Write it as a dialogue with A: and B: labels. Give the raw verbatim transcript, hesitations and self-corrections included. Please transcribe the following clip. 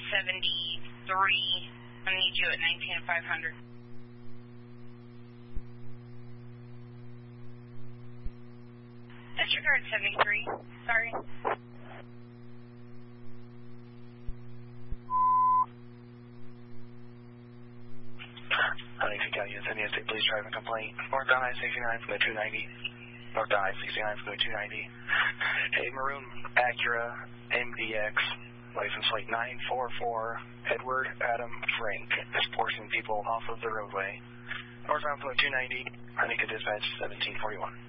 A: seventy-three. I need you at nineteen and five hundred. Disregard seventy-three. Sorry.
B: Huntington County, San Diego State Police driving complaint. Northbound I sixty-nine from the two ninety. Northbound I sixty-nine from the two ninety. Hey, maroon Acura M D X, license plate nine four four, Edward Adam Frank, is forcing people off of the roadway. Northbound from the two ninety, Huntington Dispatch seventeen forty-one.